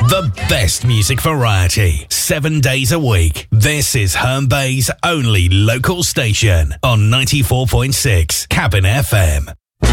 The best music variety, 7 days a week. This is Herne Bay's only local station on 94.6 Cabin FM.